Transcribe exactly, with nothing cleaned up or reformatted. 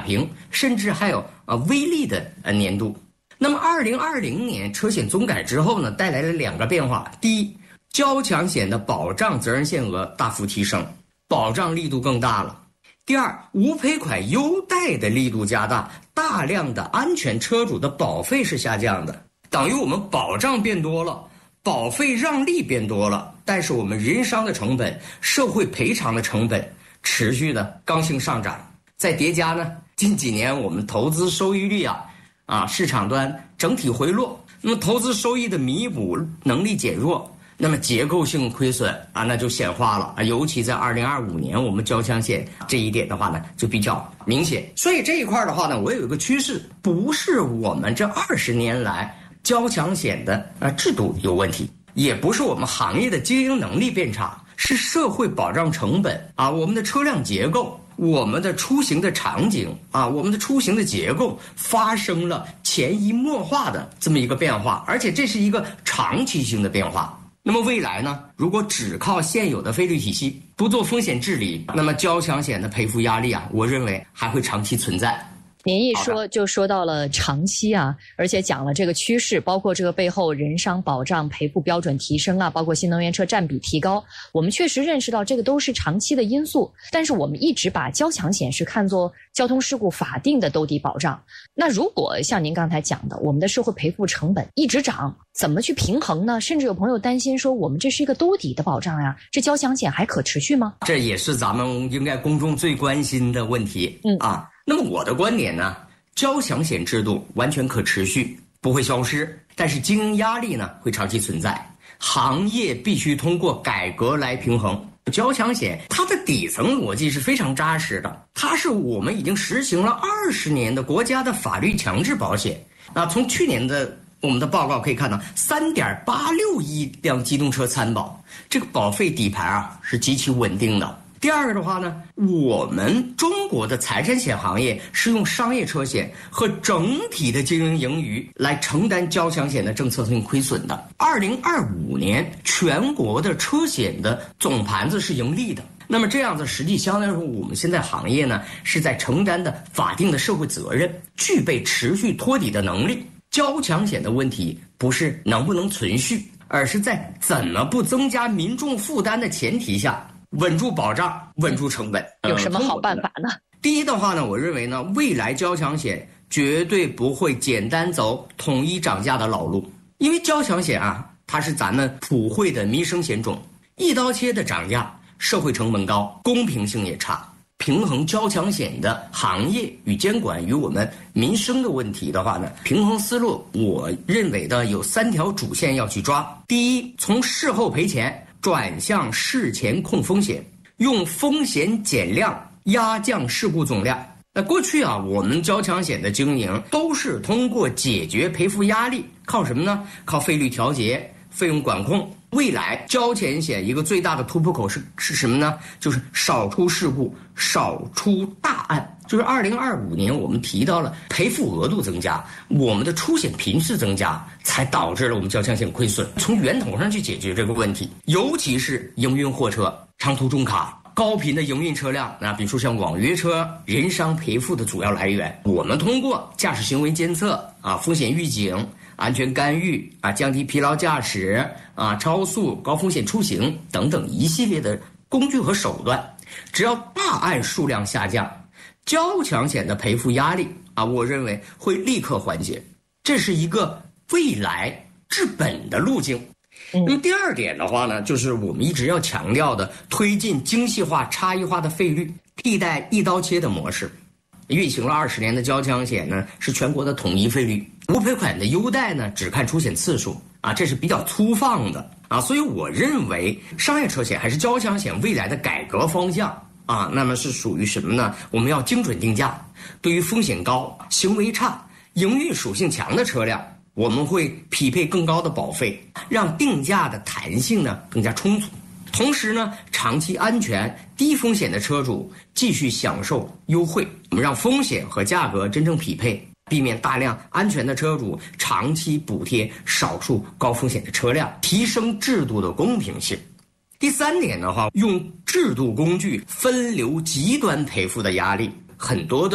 平，甚至还有呃微利的呃年度。那么二零二零年车险综改之后呢，带来了两个变化。第一，交强险的保障责任限额大幅提升，保障力度更大了。第二，无赔款优待的力度加大，大量的安全车主的保费是下降的，等于我们保障变多了，保费让利变多了，但是我们人伤的成本、社会赔偿的成本持续的刚性上涨。再叠加呢，近几年我们投资收益率啊啊市场端整体回落，那么投资收益的弥补能力减弱，那么结构性亏损啊那就显化了啊，尤其在二零二五年我们交强险这一点的话呢就比较明显。所以这一块的话呢，我有一个趋势，不是我们这二十年来交强险的啊制度有问题，也不是我们行业的经营能力变差，是社会保障成本啊，我们的车辆结构，我们的出行的场景啊，我们的出行的结构发生了潜移默化的这么一个变化，而且这是一个长期性的变化。那么未来呢，如果只靠现有的费率体系，不做风险治理，那么交强险的赔付压力啊，我认为还会长期存在。 您一说就说到了长期啊，而且讲了这个趋势，包括这个背后人伤保障赔付标准提升啊，包括新能源车占比提高，我们确实认识到这个都是长期的因素，但是我们一直把交强险是看作交通事故法定的兜底保障。那如果像您刚才讲的，我们的社会赔付成本一直涨，怎么去平衡呢？甚至有朋友担心说，我们这是一个兜底的保障呀，这交强险还可持续吗？ 这也是咱们应该公众最关心的问题。嗯啊。那么我的观点呢，交强险制度完全可持续，不会消失，但是经营压力呢会长期存在，行业必须通过改革来平衡。交强险它的底层逻辑是非常扎实的，它是我们已经实行了二十年的国家的法律强制保险啊。从去年的我们的报告可以看到， 三点八六亿辆机动车参保，这个保费底盘啊是极其稳定的。第二个的话呢，我们中国的财产险行业是用商业车险和整体的经营盈余来承担交强险的政策性亏损的。二零二五年全国的车险的总盘子是盈利的，那么这样子实际相当于说我们现在行业呢是在承担的法定的社会责任，具备持续托底的能力。交强险的问题不是能不能存续，而是在怎么不增加民众负担的前提下稳住保障，稳住成本。 有什么好办法呢？ 第一的话呢，我认为呢，未来交强险绝对不会简单走统一涨价的老路，因为交强险啊，它是咱们普惠的民生险种，一刀切的涨价，社会成本高，公平性也差。平衡交强险的行业与监管与我们民生的问题的话呢，平衡思路，我认为的有三条主线要去抓。第一，从事后赔钱转向事前控风险，用风险减量压降事故总量。那过去啊，我们交强险的经营都是通过解决赔付压力，靠什么呢？靠费率调节、费用管控。未来交强险一个最大的突破口是是什么呢？就是少出事故，少出大案。就是二零二五年我们提到了赔付额度增加，我们的出险频次增加，才导致了我们交强险亏损。从源头上去解决这个问题，尤其是营运货车、长途重卡、高频的营运车辆，那比如说像网约车，人伤赔付的主要来源，我们通过驾驶行为监测啊、风险预警、安全干预啊、降低疲劳驾驶啊、超速、高风险出行等等一系列的工具和手段，只要大案数量下降，交强险的赔付压力啊，我认为会立刻缓解，这是一个未来治本的路径。那么第二点的话呢，就是我们一直要强调的，推进精细化、差异化的费率，替代一刀切的模式。运行了二十年的交强险呢，是全国的统一费率，无赔款的优待呢，只看出险次数啊，这是比较粗放的啊，所以我认为商业车险还是交强险未来的改革方向啊，那么是属于什么呢？我们要精准定价，对于风险高、行为差、营运属性强的车辆，我们会匹配更高的保费，让定价的弹性呢更加充足。同时呢，长期安全、低风险的车主继续享受优惠，我们让风险和价格真正匹配，避免大量安全的车主长期补贴少数高风险的车辆，提升制度的公平性。第三点的话，用制度工具分流极端赔付的压力，很多的